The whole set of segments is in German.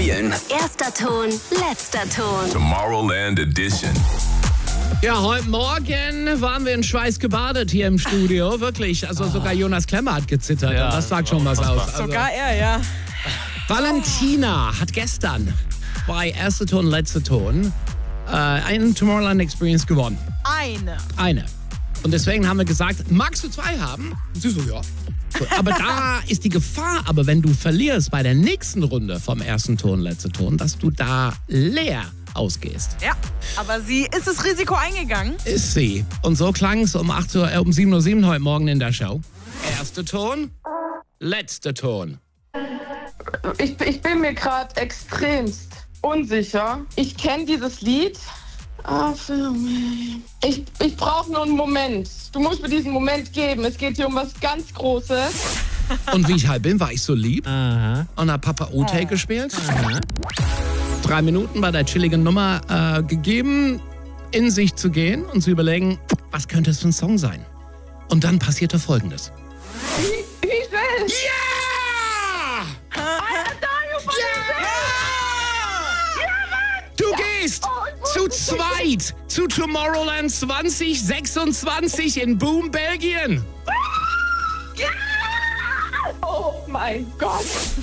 spielen. Erster Ton, letzter Ton. Tomorrowland Edition. Ja, heute Morgen waren wir in Schweiß gebadet hier im Studio. Wirklich, also sogar Jonas Klemmer hat gezittert. Ja, und das sagt schon was aus. Also, Sogar er, ja. Valentina hat gestern bei Erster Ton, letzter Ton einen Tomorrowland Experience gewonnen. Eine. Und deswegen haben wir gesagt, magst du 2 haben? Und sie so, ja. Gut, aber da ist die Gefahr, aber wenn du verlierst bei der nächsten Runde vom Ersten Ton, letzter Ton, dass du da leer ausgehst. Ja, aber sie ist das Risiko eingegangen. Ist sie. Und so klang es um 7:07 Uhr heute Morgen in der Show. Erster Ton, letzter Ton. Ich bin mir gerade extremst unsicher. Ich kenne dieses Lied. Ich brauche nur einen Moment. Du musst mir diesen Moment geben. Es geht hier um was ganz Großes. Und wie ich halt bin, war ich so lieb. Aha. Und hab Papa O-Take gespielt. 3 Minuten bei der chilligen Nummer gegeben, in sich zu gehen und zu überlegen, was könnte es für ein Song sein? Und dann passierte Folgendes. Wie schnell? Ja! Du gehst zu zweit zu Tomorrowland 2026 in Boom, Belgien. Oh mein Gott.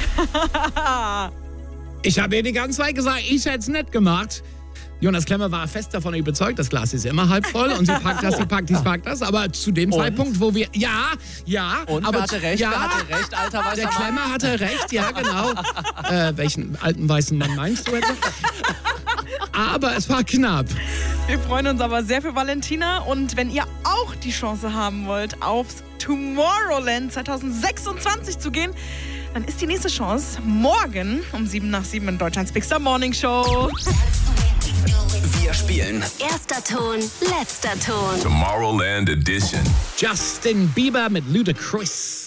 Ich habe ihr die ganze Zeit gesagt, ich hätte es nicht gemacht. Jonas Klemmer war fest davon überzeugt, das Glas ist immer halb voll und sie packt das, sie packt das. Aber zu dem Zeitpunkt, wo wir... Ja. Und aber wer hatte recht? Ja, Wer hatte recht, alter weißer der Mann? Klemmer hatte recht, ja genau. Welchen alten weißen Mann meinst du etwa? Aber es war knapp. Wir freuen uns aber sehr für Valentina. Und wenn ihr auch die Chance haben wollt, aufs Tomorrowland 2026 zu gehen, dann ist die nächste Chance morgen um 7:07 in Deutschlands Big Star Morning Show. Wir spielen Erster Ton, letzter Ton. Tomorrowland Edition. Justin Bieber mit Ludacris.